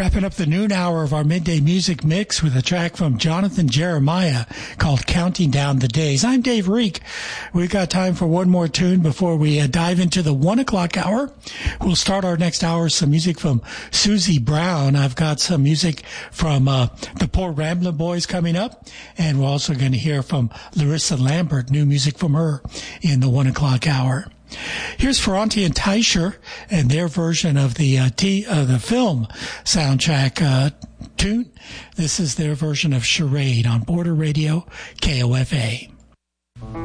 Wrapping up the noon hour of our midday music mix with a track from Jonathan Jeremiah called Counting Down the Days. I'm Dave Reek. We've got time for one more tune before we dive into the 1 o'clock hour. We'll start our next hour with some music from Susie Brown. I've got some music from the Poor Ramblin' Boys coming up, and we're also going to hear from Larissa Lambert, new music from her in the 1 o'clock hour. Here's Ferranti and Teicher and their version of the film soundtrack tune. This is their version of Charade on Border Radio, KOFA.